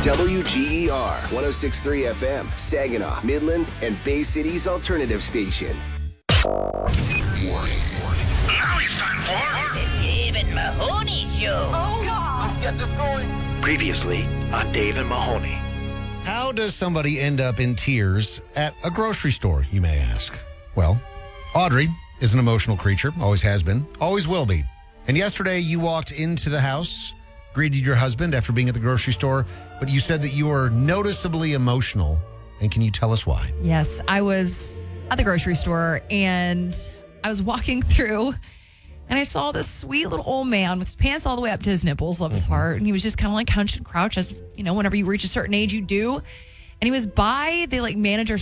WGER 106.3 FM, Saginaw, Midland, and Bay City's alternative station. Now it's time for The Dave and Mahoney Show. Oh, God. Let's get this going. Previously on Dave and Mahoney. How does somebody end up in tears at a grocery store, you may ask? Well, Audrey is an emotional creature, always has been, always will be. And yesterday you walked into the house, greeted your husband after being at the grocery store, but you said that you were noticeably emotional. And can you tell us why? Yes, I was at the grocery store and I was walking through and I saw this sweet little old man with his pants all the way up to his nipples, love his heart. And he was just kind of like hunched and crouched as, whenever you reach a certain age, you do. And he was by the manager